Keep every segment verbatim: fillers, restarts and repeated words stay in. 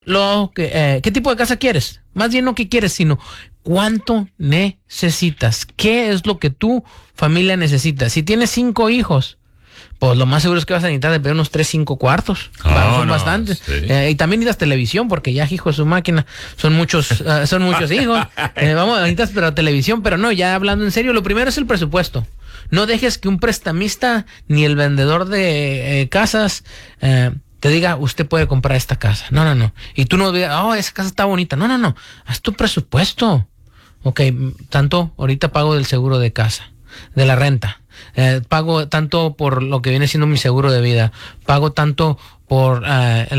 lo que, eh, ¿qué tipo de casa quieres? Más bien no qué quieres, sino cuánto necesitas. ¿Qué es lo que tu familia necesita? Si tienes cinco hijos, pues lo más seguro es que vas a necesitar de pedir unos tres, cinco cuartos. Oh, Bueno, son no, bastantes. sí. Eh, y también necesitas televisión, porque ya, hijo de su máquina, son muchos, uh, son muchos hijos. Eh, vamos, necesitas pero televisión, pero no, ya hablando en serio, lo primero es el presupuesto. No dejes que un prestamista ni el vendedor de eh, casas eh, te diga, usted puede comprar esta casa. No, no, no. Y tú no digas, oh, esa casa está bonita. No, no, no. Haz tu presupuesto. Ok, tanto ahorita pago del seguro de casa, de la renta. Eh, pago tanto por lo que viene siendo mi seguro de vida, pago tanto por uh,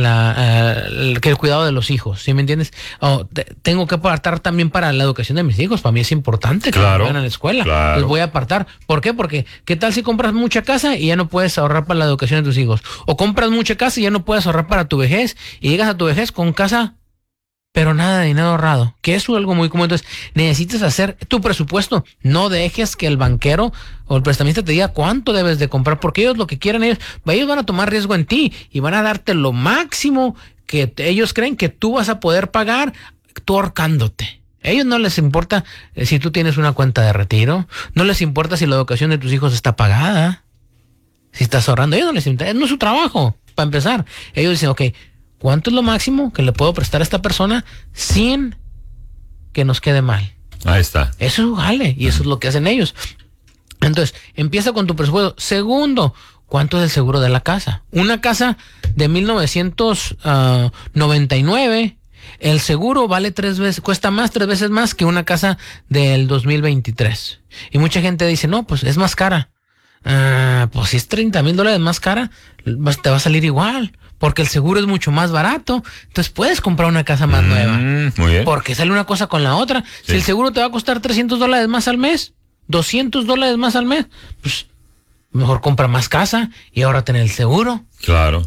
la, uh, el, el cuidado de los hijos, ¿sí me entiendes? Oh, te, tengo que apartar también para la educación de mis hijos. Para mí es importante que claro, vayan a la escuela. Claro. Les voy a apartar. ¿Por qué? Porque ¿qué tal si compras mucha casa y ya no puedes ahorrar para la educación de tus hijos? O compras mucha casa y ya no puedes ahorrar para tu vejez y llegas a tu vejez con casa pero nada de dinero ahorrado, que es algo muy común. Entonces, necesitas hacer tu presupuesto. No dejes que el banquero o el prestamista te diga cuánto debes de comprar, porque ellos lo que quieren, ellos, ellos van a tomar riesgo en ti y van a darte lo máximo que te, ellos creen que tú vas a poder pagar, tú ahorcándote. A ellos no les importa eh, si tú tienes una cuenta de retiro, no les importa si la educación de tus hijos está pagada, si estás ahorrando. A ellos no les importa, no es su trabajo, para empezar. Ellos dicen, ok, ¿cuánto es lo máximo que le puedo prestar a esta persona sin que nos quede mal? Ahí está. Eso es jale, y eso es lo que hacen ellos. Entonces, empieza con tu presupuesto. Segundo, ¿cuánto es el seguro de la casa? Una casa de mil novecientos noventa y nueve, el seguro vale tres veces, cuesta más, tres veces más que una casa del dos mil veintitrés. Y mucha gente dice, no, pues es más cara. Uh, pues si es treinta mil dólares más cara, te va a salir igual, porque el seguro es mucho más barato. Entonces puedes comprar una casa más mm, nueva. Muy bien. Porque sale una cosa con la otra. Sí. Si el seguro te va a costar trescientos dólares más al mes, doscientos dólares más al mes, pues mejor compra más casa y ahora tener el seguro. Claro.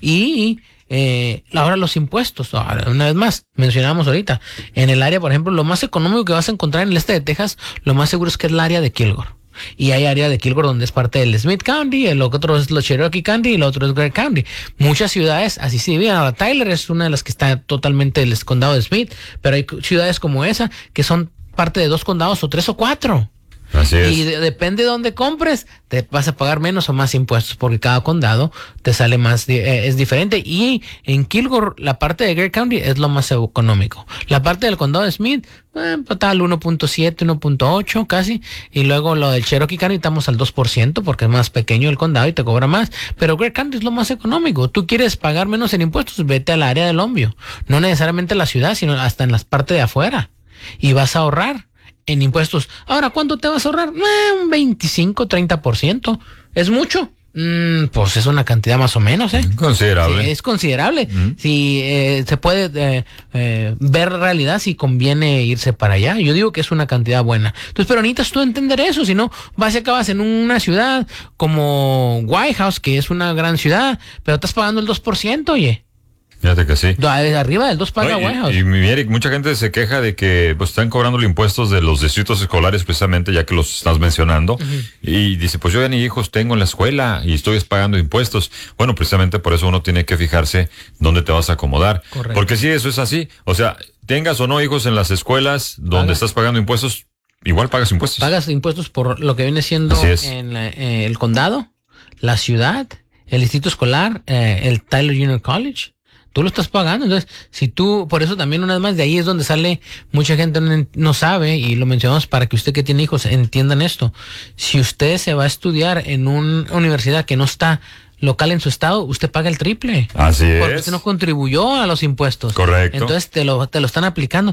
Y eh, ahora los impuestos. Ahora, una vez más, mencionamos ahorita, en el área, por ejemplo, lo más económico que vas a encontrar en el este de Texas, lo más seguro es que es el área de Kilgore. Y hay área de Kilgore donde es parte del Smith County, el otro es los Cherokee County y el otro es Gregg County. Muchas ciudades así se dividen. Ahora Tyler es una de las que está totalmente el condado de Smith, pero hay ciudades como esa que son parte de dos condados o tres o cuatro. Así es. Y de, depende de dónde compres, te vas a pagar menos o más impuestos, porque cada condado te sale más, eh, es diferente. Y en Kilgore, la parte de Gregg County es lo más económico. La parte del condado de Smith, eh, tal uno punto siete, uno punto ocho casi. Y luego lo del Cherokee County estamos al dos por ciento, porque es más pequeño el condado y te cobra más. Pero Gregg County es lo más económico. Tú quieres pagar menos en impuestos, vete al área del Lombio. No necesariamente la ciudad, sino hasta en las partes de afuera. Y vas a ahorrar en impuestos. Ahora, ¿cuánto te vas a ahorrar? Eh, un veinticinco, treinta por ciento. ¿Es mucho? Mm, pues es una cantidad más o menos, ¿eh? Considerable. Sí, es considerable. Mm. Si eh, se puede eh, eh, ver realidad si conviene irse para allá. Yo digo que es una cantidad buena. Entonces, pero necesitas tú entender eso. Si no, vas y acabas en una ciudad como White House, que es una gran ciudad, pero estás pagando el dos por ciento, oye. Fíjate que sí. Arriba del dos paga no, y, White House. Y, y Eric, mucha gente se queja de que pues están cobrando los impuestos de los distritos escolares, precisamente ya que los estás mencionando. Uh-huh. Y dice, pues yo ya ni hijos tengo en la escuela y estoy pagando impuestos. Bueno, precisamente por eso uno tiene que fijarse dónde te vas a acomodar. Correcto. Porque sí, eso es así. O sea, tengas o no hijos en las escuelas donde Paga. estás pagando impuestos, igual pagas impuestos. Pagas impuestos por lo que viene siendo en la, eh, el condado, la ciudad, el distrito escolar, eh, el Tyler Junior College. Tú lo estás pagando. Entonces, si tú, por eso también una vez más, de ahí es donde sale, mucha gente no, no sabe, y lo mencionamos para que usted que tiene hijos entiendan esto. Si usted se va a estudiar en una universidad que no está local en su estado, usted paga el triple. Así es. Porque usted no contribuyó a los impuestos. Correcto. Entonces te lo, te lo están aplicando.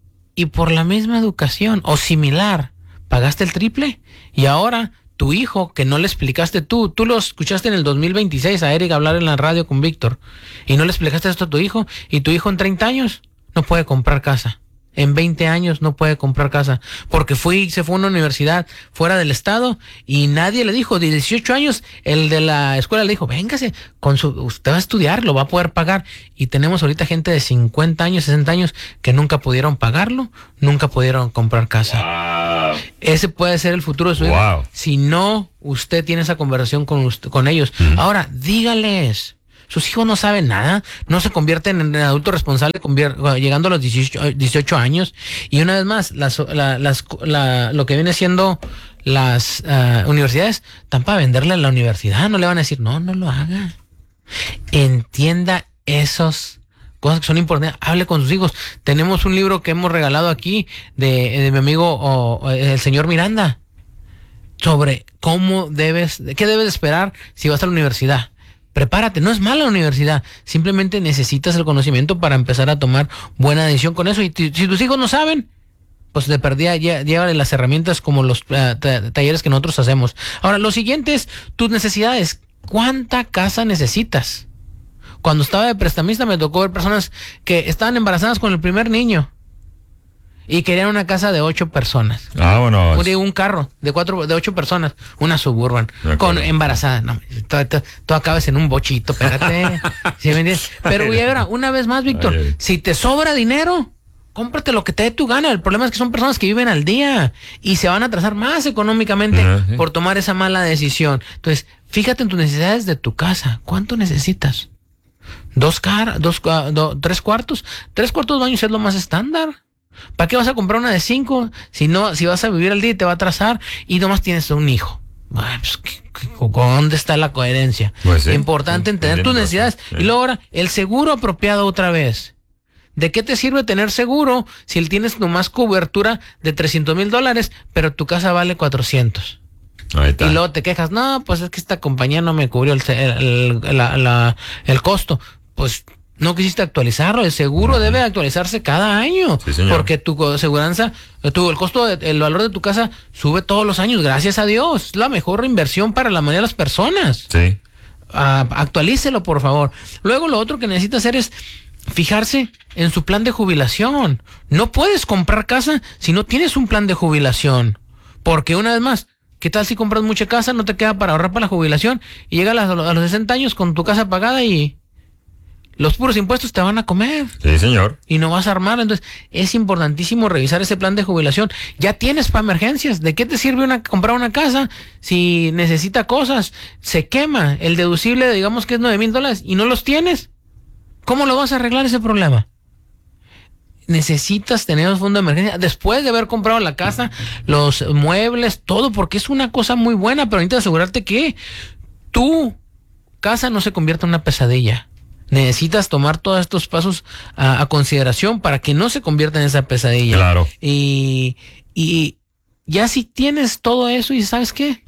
Y por la misma educación o similar, pagaste el triple y ahora tu hijo, que no le explicaste tú, tú lo escuchaste en el dos mil veintiséis a Eric hablar en la radio con Víctor y no le explicaste esto a tu hijo, y tu hijo en treinta años no puede comprar casa. En veinte años no puede comprar casa porque fue, se fue a una universidad fuera del estado y nadie le dijo. De dieciocho años, el de la escuela le dijo, véngase, con su, usted va a estudiar, lo va a poder pagar. Y tenemos ahorita gente de cincuenta años, sesenta años que nunca pudieron pagarlo, nunca pudieron comprar casa. Wow. Ese puede ser el futuro de su hijo. Wow. Si no, usted tiene esa conversación con, usted, con ellos. Mm. Ahora, dígales. sus hijos no saben nada, no se convierten en adultos responsables convier- llegando a los dieciocho años. Y una vez más, las, la, las, la, lo que viene siendo las uh, universidades, están para venderle a la universidad, no le van a decir, no, no lo haga. Entienda esos cosas que son importantes, hable con sus hijos. Tenemos un libro que hemos regalado aquí de, de mi amigo oh, el señor Miranda, sobre cómo debes, qué debes esperar si vas a la universidad. Prepárate, no es mala la universidad, simplemente necesitas el conocimiento para empezar a tomar buena decisión con eso. Y t- si tus hijos no saben, pues de perdida llévale las herramientas como los uh, t- talleres que nosotros hacemos. Ahora, lo siguiente es tus necesidades. ¿Cuánta casa necesitas? Cuando estaba de prestamista me tocó ver personas que estaban embarazadas con el primer niño y querían una casa de ocho personas. Vámonos. Un, un carro de cuatro, de ocho personas, una Suburban, con embarazada. No, tú, tú, tú acabas en un bochito, espérate. ¿Sí me entiendes? Pero güey, ahora, una vez más, Víctor, ay, ay. Si te sobra dinero, cómprate lo que te dé tu gana. El problema es que son personas que viven al día y se van a atrasar más económicamente uh-huh. por tomar esa mala decisión. Entonces, fíjate en tus necesidades de tu casa. ¿Cuánto necesitas? Dos car, dos, uh, do, tres cuartos, tres cuartos de baño es lo más estándar. ¿Para qué vas a comprar una de cinco? Si no, si vas a vivir al día y te va a atrasar y nomás tienes un hijo. Ay, pues, ¿dónde está la coherencia? Pues sí, importante sí, entender tus necesidades. Sí. Y luego ahora, el seguro apropiado otra vez. ¿De qué te sirve tener seguro si tienes nomás cobertura de trescientos mil dólares, pero tu casa vale cuatrocientos? Ahí está. Y luego te quejas, no, pues es que esta compañía no me cubrió el, el, el, la, la, el costo. Pues no quisiste actualizarlo, el seguro uh-huh. debe actualizarse cada año, sí, porque tu aseguranza, tu, el costo, de, el valor de tu casa sube todos los años, gracias a Dios, es la mejor inversión para la mayoría de las personas. Sí. Uh, actualícelo, por favor. Luego lo otro que necesita hacer es fijarse en su plan de jubilación. No puedes comprar casa si no tienes un plan de jubilación, porque una vez más, ¿qué tal si compras mucha casa, no te queda para ahorrar para la jubilación y llegas a los, a los sesenta años con tu casa pagada y los puros impuestos te van a comer? Sí, señor. Y no vas a armar. Entonces, es importantísimo revisar ese plan de jubilación. Ya tienes para emergencias. ¿De qué te sirve una, comprar una casa si necesita cosas? Se quema. El deducible, digamos que es nueve mil dólares y no los tienes. ¿Cómo lo vas a arreglar ese problema? Necesitas tener un fondo de emergencia después de haber comprado la casa, los muebles, todo, porque es una cosa muy buena, pero necesitas asegurarte que tu casa no se convierta en una pesadilla. Necesitas tomar todos estos pasos a, a consideración para que no se convierta en esa pesadilla. Claro. Y, y ya si tienes todo eso y ¿sabes qué?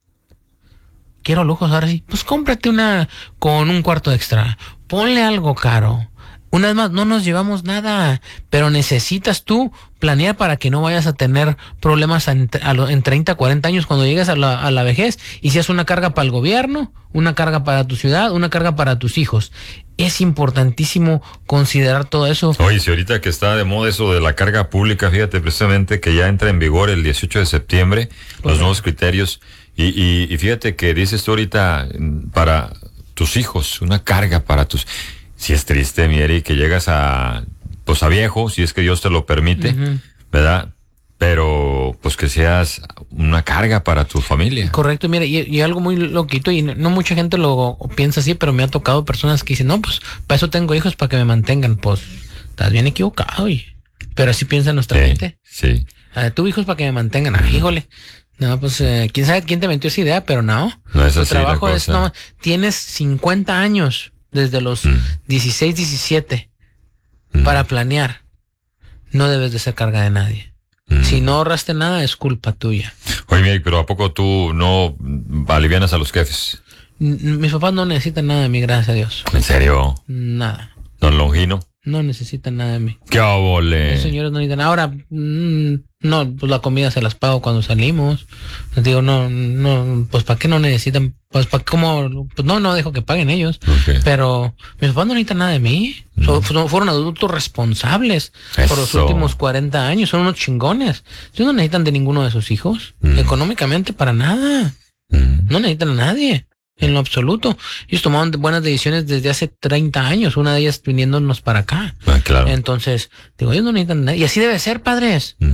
Quiero lujos ahora sí. Pues cómprate una con un cuarto extra. Ponle algo caro. Una vez más, no nos llevamos nada, pero necesitas tú planear para que no vayas a tener problemas en, a lo, en treinta, cuarenta años cuando llegues a la, a la vejez y seas una carga para el gobierno, una carga para tu ciudad, una carga para tus hijos. Es importantísimo considerar todo eso. Oye, si ahorita que está de moda eso de la carga pública, fíjate precisamente que ya entra en vigor el dieciocho de septiembre, pues los nuevos criterios, y, y, y fíjate que dices tú ahorita para tus hijos, una carga para tus... Si es triste, mi Eri, que llegas a, pues a viejo, si es que Dios te lo permite, uh-huh. ¿verdad? Pero, pues que seas una carga para tu familia. Correcto, mira, y, y algo muy loquito, y no, no mucha gente lo piensa así, pero me ha tocado personas que dicen, no, pues, para eso tengo hijos, para que me mantengan. Pues, estás bien equivocado, y, pero así piensa nuestra sí, gente. Sí. Ah, tu hijos para que me mantengan, ah, híjole. No, pues, eh, quién sabe quién te metió esa idea, pero no. No es tu así trabajo la es, cosa. no, tienes cincuenta años. Desde los mm. dieciséis, diecisiete mm. para planear. No debes de ser carga de nadie. Mm. Si no ahorraste nada, es culpa tuya. Oye, Miguel, pero ¿a poco tú no alivianas a los jefes? N- mis papás no necesitan nada de mí, gracias a Dios. ¿En serio? Nada. ¿Don Longino? No necesitan nada de mí. ¡Qué obole! Los señores no necesitan. Ahora, mmm, no, pues la comida se las pago cuando salimos. Les digo, no, no, pues ¿para qué no necesitan? Pues ¿para cómo? Pues no, no dejo que paguen ellos. Okay. Pero mis papás no necesitan nada de mí. Mm. So, fueron adultos responsables Eso. por los últimos cuarenta años. Son unos chingones. Ellos no necesitan de ninguno de sus hijos. Mm. Económicamente, para nada. Mm. No necesitan a nadie. En lo absoluto. Ellos tomaron buenas decisiones desde hace treinta años, una de ellas viniéndonos para acá. Ah, claro. Entonces, digo, ellos no necesitan nada. Y así debe ser, padres. Mm.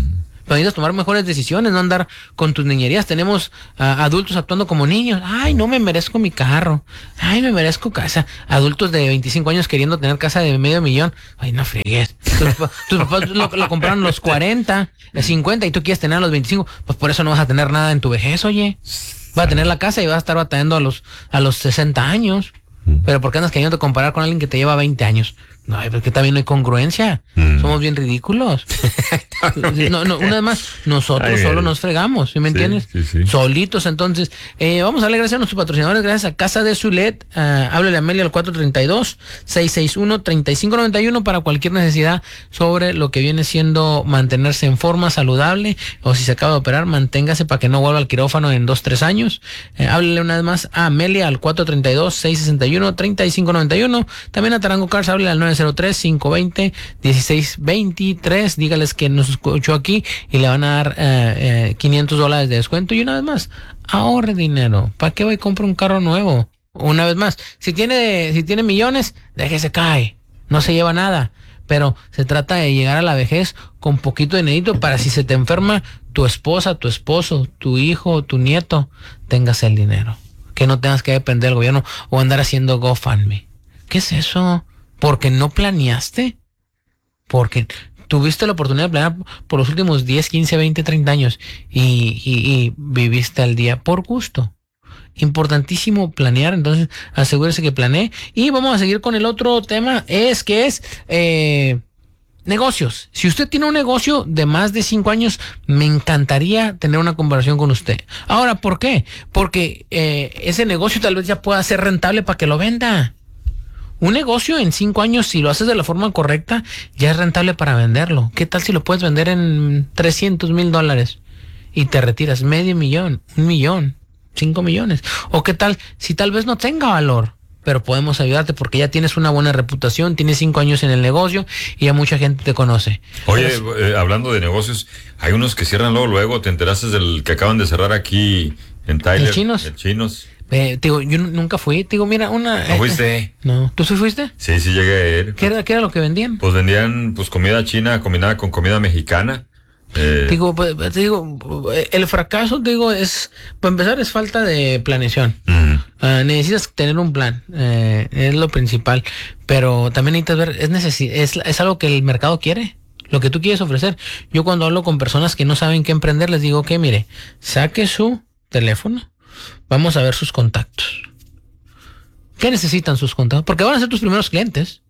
Pero necesitas tomar mejores decisiones, no andar con tus niñerías. Tenemos uh, adultos actuando como niños. Ay, no me merezco mi carro. Ay, me merezco casa. Adultos de veinticinco años queriendo tener casa de medio millón. Ay, no fregues. Tus, tus papás lo, lo compraron a los cuarenta, cincuenta y tú quieres tener a los veinticinco. Pues por eso no vas a tener nada en tu vejez, oye. Vas a tener la casa y vas a estar batallando a los, a los sesenta años. Pero ¿por qué andas queriendo comparar con alguien que te lleva veinte años? No, porque también no hay congruencia. Mm. Somos bien ridículos. no, no, una vez más, nosotros ay, solo ay. nos fregamos, ¿sí me sí, entiendes? Sí, sí. Solitos, entonces. Eh, vamos a darle gracias a nuestros patrocinadores, gracias a Casa de Zulet. Uh, háblele a Amelia al cuatro treinta y dos, seiscientos sesenta y uno, treinta y cinco noventa y uno para cualquier necesidad sobre lo que viene siendo mantenerse en forma saludable, o si se acaba de operar, manténgase para que no vuelva al quirófano en dos, tres años. Eh, háblele una vez más a Amelia al cuatro treinta y dos, seiscientos sesenta y uno, treinta y cinco noventa y uno. También a Tarango Cars, háblele al nueve cero tres, cinco veinte, dieciséis veintitrés. Dígales que nos escuchó aquí y le van a dar eh, eh, quinientos dólares de descuento. Y una vez más, ahorre dinero. ¿Para qué voy a comprar un carro nuevo? Una vez más, si tiene, si tiene millones, déjese caer. No se lleva nada. Pero se trata de llegar a la vejez con poquito de dinerito para si se te enferma tu esposa, tu esposo, tu hijo, tu nieto, tengas el dinero. Que no tengas que depender del gobierno o andar haciendo GoFundMe. ¿Qué es eso? Porque no planeaste, porque tuviste la oportunidad de planear por los últimos diez, quince, veinte, treinta años y, y, y viviste al día por gusto. Importantísimo planear, entonces asegúrese que planee. Y vamos a seguir con el otro tema, es que es eh, negocios. Si usted tiene un negocio de más de cinco años, me encantaría tener una conversación con usted. Ahora, ¿por qué? Porque eh, ese negocio tal vez ya pueda ser rentable para que lo venda. Un negocio en cinco años, si lo haces de la forma correcta, ya es rentable para venderlo. ¿Qué tal si lo puedes vender en trescientos mil dólares y te retiras medio millón, un millón, cinco millones? ¿O qué tal si tal vez no tenga valor, pero podemos ayudarte porque ya tienes una buena reputación, tienes cinco años en el negocio y ya mucha gente te conoce? Oye, eh, hablando de negocios, hay unos que cierran luego, luego, ¿te enteraste del que acaban de cerrar aquí en Tyler? ¿El Chinos? El Chinos. Eh, te digo, yo nunca fui, te digo, mira, una... ¿No fuiste? Eh, no, ¿tú sí fuiste? Sí, sí llegué a ir. ¿Qué era, qué era lo que vendían? Pues vendían pues comida china combinada con comida mexicana. Eh. Te digo, pues, te digo, el fracaso, te digo, es, para empezar, es falta de planeación. Uh-huh. Uh, necesitas tener un plan, eh, es lo principal, pero también necesitas ver, es, necesi- es, es algo que el mercado quiere. Lo que tú quieres ofrecer. Yo cuando hablo con personas que no saben qué emprender, les digo que, mire, saque su teléfono. Vamos a ver sus contactos. ¿Qué necesitan sus contactos? Porque van a ser tus primeros clientes.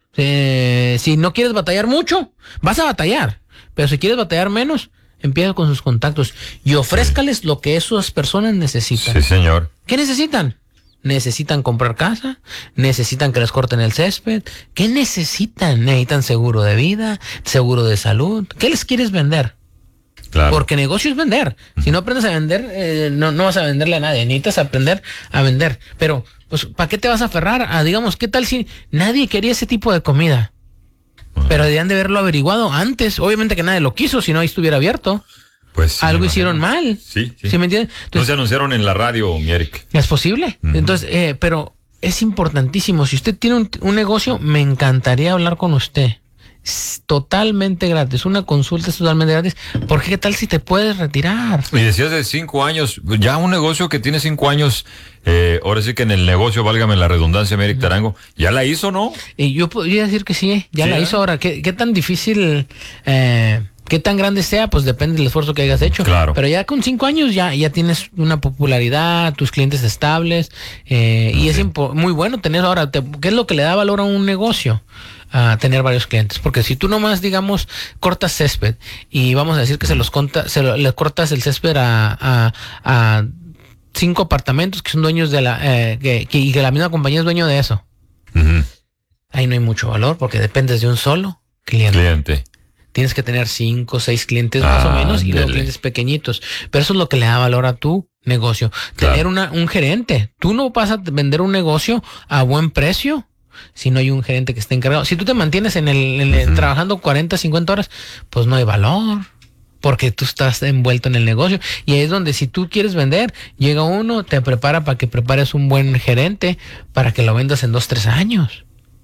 Eh, si no quieres batallar mucho, vas a batallar. Pero si quieres batallar menos, empieza con sus contactos y ofrézcales lo que esas personas necesitan. Sí, señor. ¿Qué necesitan? ¿Necesitan comprar casa? ¿Necesitan que les corten el césped? ¿Qué necesitan? ¿Necesitan seguro de vida? ¿Seguro de salud? ¿Qué les quieres vender? Claro. Porque negocio es vender. Si no aprendes a vender, eh, no, no vas a venderle a nadie. Necesitas aprender a vender. Pero, pues, ¿para qué te vas a aferrar a, digamos, qué tal si nadie quería ese tipo de comida? Uh-huh. Pero deberían de haberlo averiguado antes. Obviamente que nadie lo quiso, si no ahí estuviera abierto. Pues sí, algo hicieron mal. Sí, sí. ¿Sí me entiendes? Entonces, no se anunciaron en la radio, mi Eric. Es posible. Uh-huh. Entonces, eh, pero es importantísimo. Si usted tiene un, un negocio, me encantaría hablar con usted. Es totalmente gratis, una consulta es totalmente gratis, porque qué tal si te puedes retirar. Y decías de cinco años, ya un negocio que tiene cinco años, eh, ahora sí que en el negocio, válgame la redundancia, Eric uh-huh. Tarango, ya la hizo, ¿no? Y yo podría decir que sí, ya ¿Sí, la eh? hizo. Ahora, ¿qué, qué tan difícil, eh, qué tan grande sea? Pues depende del esfuerzo que hayas hecho. Claro. Pero ya con cinco años ya, ya tienes una popularidad, tus clientes estables, eh, y sí. es impo- muy bueno tener ahora, te, ¿qué es lo que le da valor a un negocio? A tener varios clientes, porque si tú nomás, digamos, cortas césped y vamos a decir que se los conta, se lo, le cortas el césped a, a, a cinco apartamentos que son dueños de la eh, que, que, y que la misma compañía es dueño de eso, uh-huh. ahí no hay mucho valor porque dependes de un solo cliente. cliente. Tienes que tener cinco o seis clientes más ah, o menos y dele. luego clientes pequeñitos, pero eso es lo que le da valor a tu negocio. Claro. Tener una, un gerente. Tú no vas a vender un negocio a buen precio si no hay un gerente que esté encargado. Si tú te mantienes en el, en el uh-huh. trabajando cuarenta, cincuenta horas, pues no hay valor, porque tú estás envuelto en el negocio. Y ahí es donde si tú quieres vender, llega uno, te prepara para que prepares un buen gerente para que lo vendas en dos, tres años.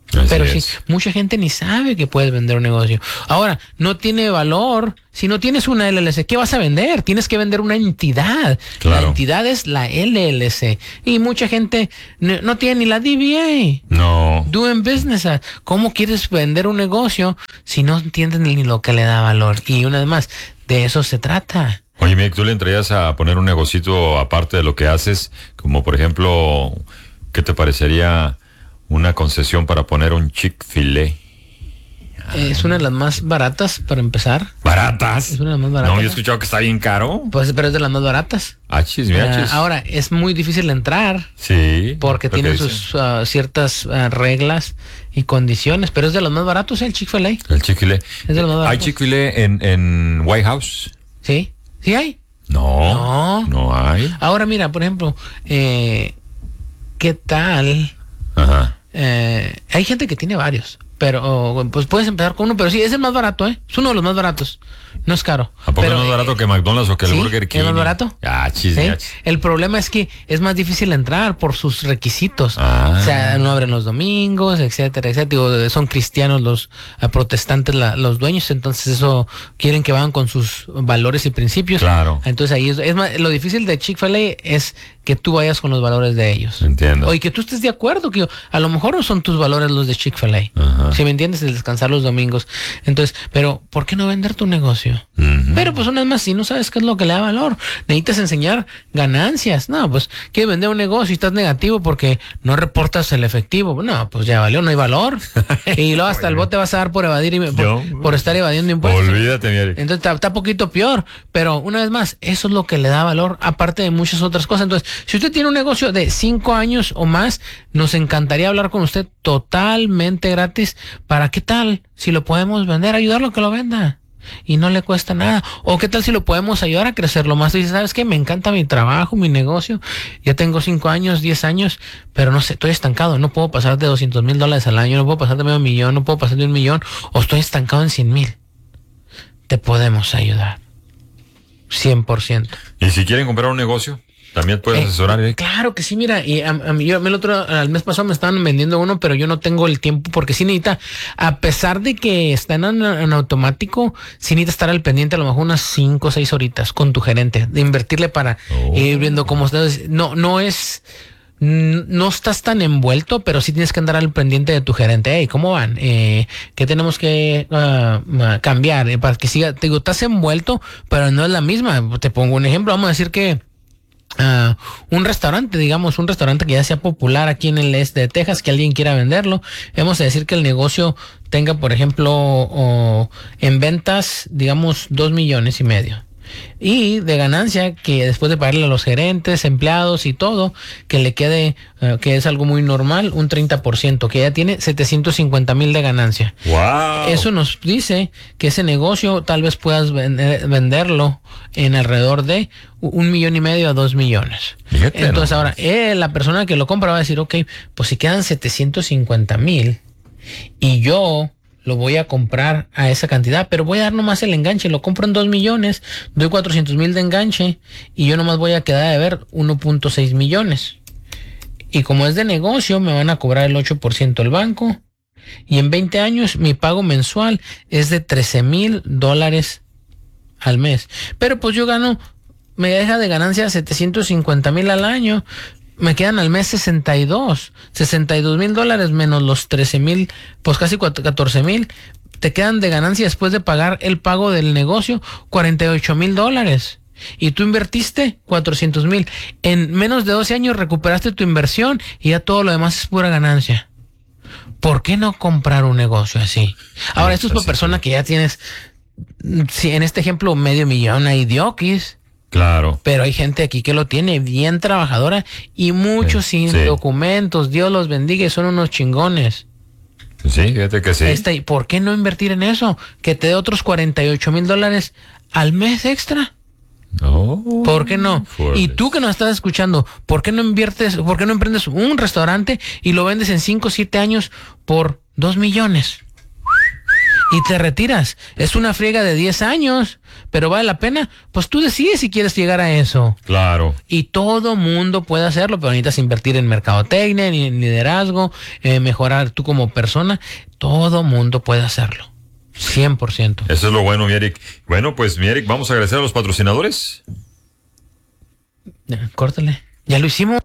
Así Pero es. sí, mucha gente ni sabe que puedes vender un negocio. Ahora, no tiene valor. Si no tienes una L L C, ¿qué vas a vender? Tienes que vender una entidad. Claro. La entidad es la L L C. Y mucha gente no, no tiene ni la D B A. No. Doing business. ¿Cómo quieres vender un negocio si no entiendes ni lo que le da valor? Y una vez más, de eso se trata. Oye, Mick, ¿tú le entrarías a poner un negocito aparte de lo que haces? Como por ejemplo, ¿qué te parecería una concesión para poner un Chick-fil-A? Es una de las más baratas para empezar. ¿Baratas? Es una de las más baratas. No, yo he escuchado que está bien caro. Pues, pero es de las más baratas. Achis, mi achis. Uh, ahora, es muy difícil entrar. Sí. Porque tiene dicen. sus uh, ciertas uh, reglas y condiciones, pero es de los más baratos, ¿eh? El Chick-fil-A. El Chick-fil-A. Es de los más ¿Hay baratos. Chick-fil-A en, en White House? Sí, sí hay. No. No. No hay. Ahora mira, por ejemplo, eh, ¿qué tal? Ajá. Eh, hay gente que tiene varios, pero pues puedes empezar con uno, pero sí, es el más barato, ¿eh? Es uno de los más baratos. No es caro. ¿A poco pero, es más barato eh, que McDonald's o que el sí, Burger King? ¿es más barato? Achis, ¿sí? mi achis. El problema es que es más difícil entrar por sus requisitos. Ah. O sea, no abren los domingos, etcétera, etcétera. Digo, son cristianos los uh, protestantes, la, los dueños, entonces eso quieren que vayan con sus valores y principios. Claro. Entonces ahí es, es más, lo difícil de Chick-fil-A es que tú vayas con los valores de ellos. Entiendo. O y que tú estés de acuerdo, que a lo mejor no son tus valores los de Chick-fil-A. Ajá. Si me entiendes, el descansar los domingos. Entonces, pero ¿por qué no vender tu negocio? Ujú. Pero pues una vez más, si no sabes qué es lo que le da valor, necesitas enseñar ganancias. No, pues quieres vender un negocio y estás negativo porque no reportas el efectivo. No, pues ya valió, no hay valor. Y luego hasta el bote vas a dar por evadir y por, Yo- por estar evadiendo impuestos. Olvídate, mi Eric. Entonces está, está poquito peor, pero una vez más, eso es lo que le da valor, aparte de muchas otras cosas. Entonces, si usted tiene un negocio de cinco años o más, nos encantaría hablar con usted totalmente gratis para qué tal, si lo podemos vender, ayudarlo a que lo venda. Y no le cuesta nada. O qué tal si lo podemos ayudar a crecerlo más. Y dice, ¿sabes qué? Me encanta mi trabajo, mi negocio. Ya tengo cinco años, diez años, pero no sé, estoy estancado. No puedo pasar de doscientos mil dólares al año, no puedo pasar de medio millón, no puedo pasar de un millón, o estoy estancado en cien mil. Te podemos ayudar. cien por ciento. Y si quieren comprar un negocio, también puedes Eh, asesorar, Eric. Claro que sí, mira, y a, a mí, yo, a mí el otro, al mes pasado me estaban vendiendo uno, pero yo no tengo el tiempo porque sí necesita, a pesar de que están en, en automático, sí necesita estar al pendiente a lo mejor unas cinco o seis horitas con tu gerente, de invertirle para Oh. ir viendo cómo estás. No, no es, n- no estás tan envuelto, pero sí tienes que andar al pendiente de tu gerente. Hey, ¿cómo van? Eh, ¿Qué tenemos que uh, uh, cambiar? Eh, para que siga, te digo, estás envuelto, pero no es la misma. Te pongo un ejemplo, vamos a decir que Uh, un restaurante, digamos, un restaurante que ya sea popular aquí en el este de Texas, que alguien quiera venderlo, vamos a decir que el negocio tenga, por ejemplo, o, en ventas, digamos, dos millones y medio. Y de ganancia, que después de pagarle a los gerentes, empleados y todo, que le quede, uh, que es algo muy normal, un treinta por ciento, que ya tiene setecientos cincuenta mil de ganancia. ¡Wow! Eso nos dice que ese negocio tal vez puedas vender, venderlo en alrededor de un millón y medio a dos millones. Fíjate, Entonces ¿no? ahora, eh, la persona que lo compra va a decir, ok, pues si quedan setecientos cincuenta mil y yo lo voy a comprar a esa cantidad, pero voy a dar nomás el enganche, lo compro en dos millones, doy cuatrocientos mil de enganche y yo nomás voy a quedar de ver uno punto seis millones. Y como es de negocio, me van a cobrar el ocho por ciento el banco. Y en veinte años mi pago mensual es de trece mil dólares al mes. Pero pues yo gano, me deja de ganancia setecientos cincuenta mil al año. Me quedan al mes sesenta y dos. sesenta y dos mil dólares menos los trece mil, pues casi catorce mil. Te quedan de ganancia después de pagar el pago del negocio cuarenta y ocho mil dólares. Y tú invertiste cuatrocientos mil. En menos de doce años recuperaste tu inversión y ya todo lo demás es pura ganancia. ¿Por qué no comprar un negocio así? Ahora, esto es para personas que ya tienes, si en este ejemplo, medio millón hay diokis, Claro. pero hay gente aquí que lo tiene bien trabajadora y muchos Sí, sin sí. documentos. Dios los bendiga y son unos chingones. Sí, fíjate que sí. Esta, ¿y por qué no invertir en eso? Que te dé otros cuarenta y ocho mil dólares al mes extra. Oh, ¿Por qué no? fuertes. Y tú que nos estás escuchando, ¿por qué no inviertes, por qué no emprendes un restaurante y lo vendes en cinco o siete años por dos millones? y te retiras. Es una friega de diez años, pero vale la pena. Pues tú decides si quieres llegar a eso. Claro. Y todo mundo puede hacerlo, pero necesitas invertir en mercadotecnia, en liderazgo, eh, mejorar tú como persona. Todo mundo puede hacerlo. cien por ciento. Eso es lo bueno, mi Eric. Bueno, pues, mi Eric, vamos a agradecer a los patrocinadores. Ya, córtale. Ya lo hicimos.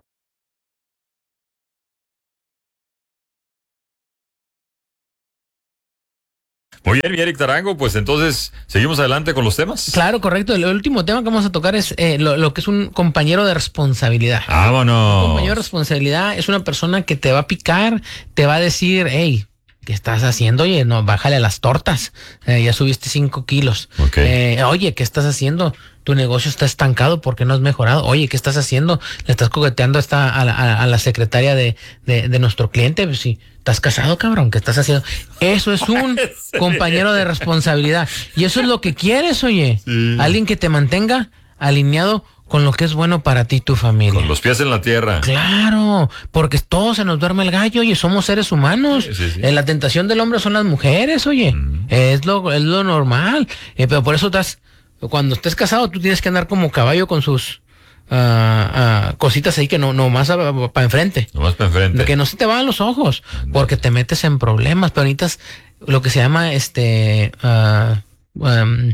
Muy bien, mi Eric Tarango, pues entonces, ¿seguimos adelante con los temas? Claro, correcto. El último tema que vamos a tocar es eh, lo, lo que es un compañero de responsabilidad. ¡Vámonos! Un compañero de responsabilidad es una persona que te va a picar, te va a decir, hey, ¿qué estás haciendo? Oye, no, bájale a las tortas. Eh, ya subiste cinco kilos. Okay. Eh, oye, ¿qué estás haciendo? Tu negocio está estancado porque no has mejorado. Oye, ¿qué estás haciendo? Le estás coqueteando esta, a, la, a, a la secretaria de, de, de nuestro cliente. Pues sí, estás casado, cabrón. ¿Qué estás haciendo? Eso es un compañero de responsabilidad. Y eso es lo que quieres, oye. Sí. Alguien que te mantenga alineado con lo que es bueno para ti y tu familia. Con los pies en la tierra. Claro, porque todo se nos duerme el gallo, oye, somos seres humanos. Sí, sí, sí. Eh, la tentación del hombre son las mujeres, oye. Mm. Es lo, es lo normal. Eh, pero por eso estás, cuando estés casado, tú tienes que andar como caballo con sus uh, uh, cositas ahí que no, no más para enfrente. No más para enfrente. Que no se te van los ojos, porque te metes en problemas, pero necesitas lo que se llama este uh, um,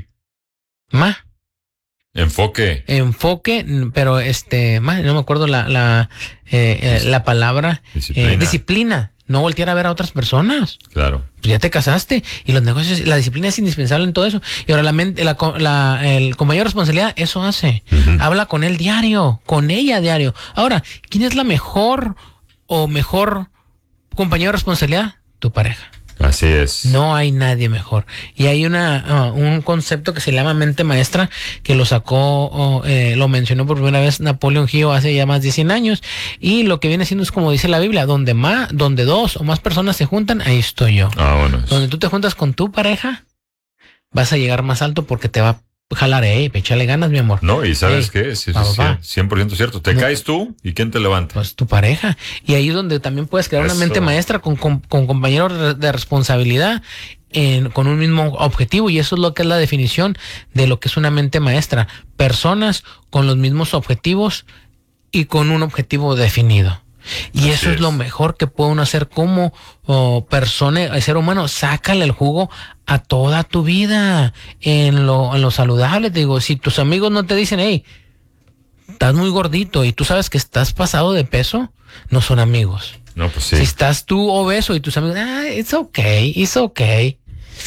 ma. Enfoque. Enfoque, pero este, man, no me acuerdo la la, eh, eh, la palabra. Disciplina. Eh, disciplina. No voltear a ver a otras personas. Claro. Pues ya te casaste y los negocios, la disciplina es indispensable en todo eso. Y ahora la mente, la, la, el con mayor responsabilidad, eso hace. Uh-huh. Habla con él diario, con ella diario. Ahora, ¿quién es la mejor o mejor compañero de responsabilidad? Tu pareja. Así es. No hay nadie mejor. Y hay una uh, un concepto que se llama mente maestra, que lo sacó, uh, eh, lo mencionó por primera vez Napoleón Hill hace ya más de cien años. Y lo que viene siendo es como dice la Biblia, donde más, donde dos o más personas se juntan, ahí estoy yo. Ah, bueno. Donde tú te juntas con tu pareja, vas a llegar más alto porque te va a jalar, eh, échale ganas, mi amor. No, y ¿sabes hey, qué? Sí, sí, sí, cien por ciento cierto. Te no. caes tú y ¿quién te levanta? Pues tu pareja. Y ahí es donde también puedes crear Eso. una mente maestra con, con, con compañeros de responsabilidad en, con un mismo objetivo. Y eso es lo que es la definición de lo que es una mente maestra. Personas con los mismos objetivos y con un objetivo definido. Y Así eso es. es lo mejor que puede uno hacer como oh, persona, ser humano. Sácale el jugo a toda tu vida en lo, en lo saludable. Te digo, si tus amigos no te dicen, hey, estás muy gordito y tú sabes que estás pasado de peso, no son amigos. No, pues sí. Si estás tú obeso y tus amigos, ah, it's okay, it's okay.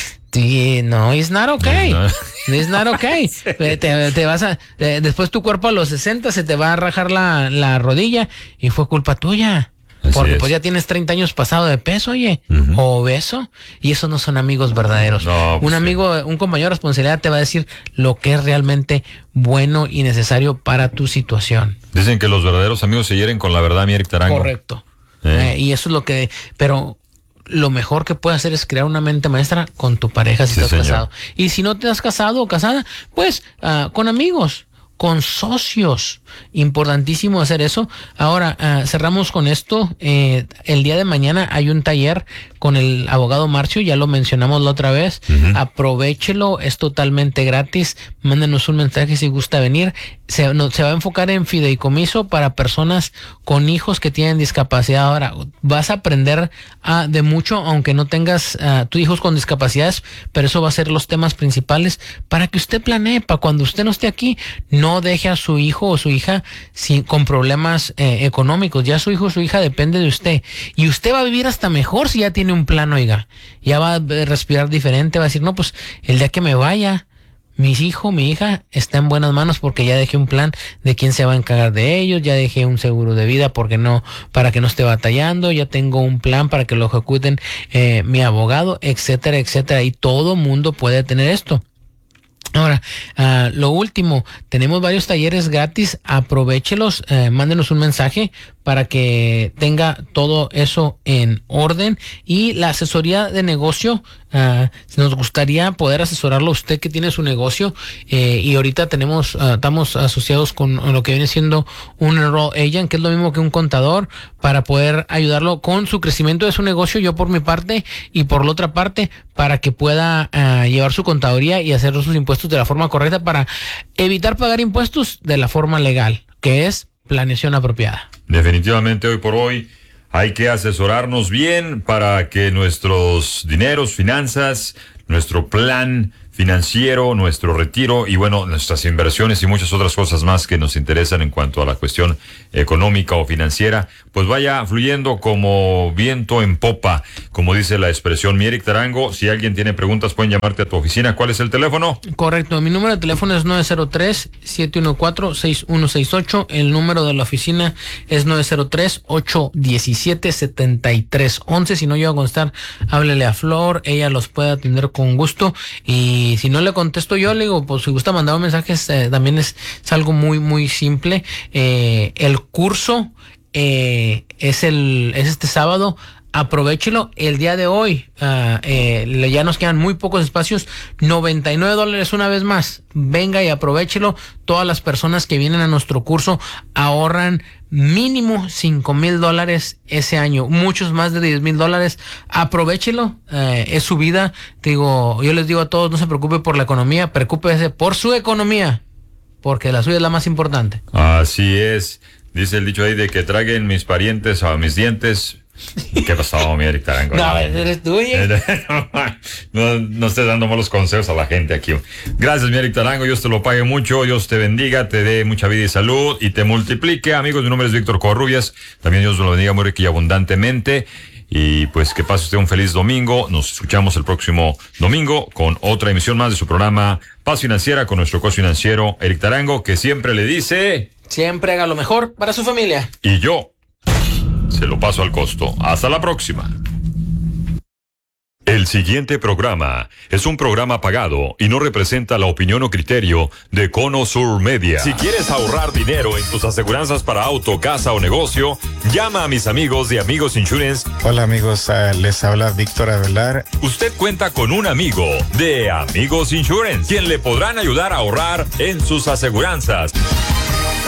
Sí, no, it's not okay. It's not okay. te, te vas a, eh, después tu cuerpo a los sesenta se te va a rajar la, la rodilla y fue culpa tuya. Así porque es. Pues ya tienes treinta años pasado de peso, oye, uh-huh. obeso, y esos no son amigos verdaderos. No, pues un amigo, sí. un compañero de responsabilidad te va a decir lo que es realmente bueno y necesario para tu situación. Dicen que los verdaderos amigos se hieren con la verdad, mi Eric Tarango. Correcto. Eh. Eh, y eso es lo que, pero lo mejor que puedes hacer es crear una mente maestra con tu pareja si sí, estás señor. casado. Y si no te has casado o casada, pues uh, con amigos, con socios. Importantísimo hacer eso. Ahora, uh, cerramos con esto. Eh, el día de mañana hay un taller con el abogado Marcio, ya lo mencionamos la otra vez. Uh-huh. Aprovéchelo, es totalmente gratis. Mándenos un mensaje si gusta venir. Se, no, se va a enfocar en fideicomiso para personas con hijos que tienen discapacidad. Ahora, vas a aprender uh, de mucho, aunque no tengas uh, tus hijos con discapacidades, pero eso va a ser los temas principales para que usted planee, para cuando usted no esté aquí, no deje a su hijo o su hija sin, con problemas eh, económicos. Ya su hijo o su hija depende de usted. Y usted va a vivir hasta mejor si ya tiene un plan, oiga. Ya va a respirar diferente, va a decir, no, pues el día que me vaya, mi hijo, mi hija está en buenas manos porque ya dejé un plan de quién se va a encargar de ellos, ya dejé un seguro de vida porque no, para que no esté batallando, ya tengo un plan para que lo ejecuten eh, mi abogado, etcétera, etcétera. Y todo mundo puede tener esto. Ahora, uh, lo último, tenemos varios talleres gratis, aprovéchelos, eh, mándenos un mensaje para que tenga todo eso en orden. Y la asesoría de negocio, uh, nos gustaría poder asesorarlo a usted que tiene su negocio, eh, y ahorita tenemos, uh, estamos asociados con lo que viene siendo un enroll agent, que es lo mismo que un contador, para poder ayudarlo con su crecimiento de su negocio, yo por mi parte, y por la otra parte, para para que pueda uh, llevar su contaduría y hacer sus impuestos de la forma correcta para evitar pagar impuestos de la forma legal, que es planeación apropiada. Definitivamente hoy por hoy hay que asesorarnos bien para que nuestros dineros, finanzas, nuestro plan financiero, nuestro retiro y bueno, nuestras inversiones y muchas otras cosas más que nos interesan en cuanto a la cuestión económica o financiera, pues vaya fluyendo como viento en popa, como dice la expresión. Mi Eric Tarango, si alguien tiene preguntas pueden llamarte a tu oficina. ¿Cuál es el teléfono? Correcto, mi número de teléfono es nueve cero tres, siete uno cuatro, seis uno seis ocho, el número de la oficina es nueve cero tres, ocho uno siete, siete tres uno uno. Si no llego a contestar, háblele a Flor, ella los puede atender con gusto. Y si no le contesto yo, le digo, pues si gusta mandar un mensaje, eh, también es, es algo muy, muy simple. Eh, el curso eh, es el es este sábado. Aprovechelo el día de hoy. Uh, eh, ya nos quedan muy pocos espacios. noventa y nueve dólares una vez más. Venga y aprovechelo. Todas las personas que vienen a nuestro curso ahorran mínimo cinco mil dólares ese año. Muchos más de diez mil dólares. Aprovechelo. Uh, es su vida. Digo, yo les digo a todos, no se preocupe por la economía. Preocúpese por su economía. Porque la suya es la más importante. Así es. Dice el dicho ahí de que traguen mis parientes a mis dientes. ¿Qué pasó, mi Eric Tarango? No, eres tú, no, no estés dando malos consejos a la gente aquí. Gracias, mi Eric Tarango. Dios te lo pague mucho. Dios te bendiga, te dé mucha vida y salud y te multiplique. Amigos, mi nombre es Víctor Covarrubias. También Dios lo bendiga muy rico y abundantemente. Y pues que pase usted un feliz domingo. Nos escuchamos el próximo domingo con otra emisión más de su programa Paz Financiera con nuestro coach financiero Eric Tarango, que siempre le dice: siempre haga lo mejor para su familia. Y yo se lo paso al costo. Hasta la próxima. El siguiente programa es un programa pagado y no representa la opinión o criterio de Cono Sur Media. Si quieres ahorrar dinero en tus aseguranzas para auto, casa o negocio, llama a mis amigos de Amigos Insurance. Hola amigos, uh, les habla Víctor Avelar. Usted cuenta con un amigo de Amigos Insurance, quien le podrán ayudar a ahorrar en sus aseguranzas.